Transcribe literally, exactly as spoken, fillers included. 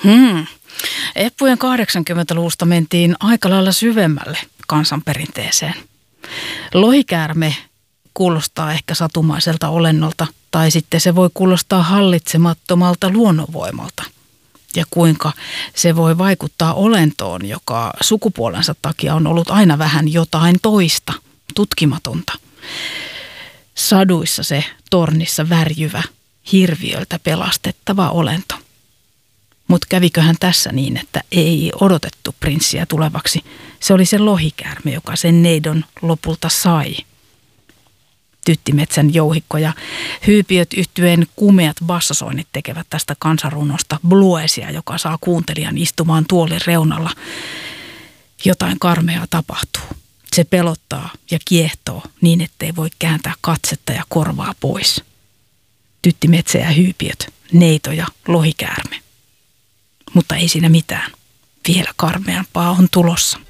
Hmm. Eppujen kahdeksankymmentäluvusta mentiin aika lailla syvemmälle kansanperinteeseen. Lohikäärme kuulostaa ehkä satumaiselta olennolta, tai sitten se voi kuulostaa hallitsemattomalta luonnonvoimalta. Ja kuinka se voi vaikuttaa olentoon, joka sukupuolensa takia on ollut aina vähän jotain toista, tutkimatonta. Saduissa se tornissa värjyvä, hirviöltä pelastettava olento. Mutta käviköhän tässä niin, että ei odotettu prinssiä tulevaksi. Se oli se lohikäärme, joka sen neidon lopulta sai. Tyttimetsän jouhikko ja hyypiöt yhtyeen kumeat bassosoinnit tekevät tästä kansanrunosta bluesia, joka saa kuuntelijan istumaan tuolin reunalla. Jotain karmeaa tapahtuu. Se pelottaa ja kiehtoo niin, ettei voi kääntää katsetta ja korvaa pois. Tyttimetsä ja hyypiöt, neito ja lohikäärme. Mutta ei siinä mitään. Vielä karmeampaa on tulossa.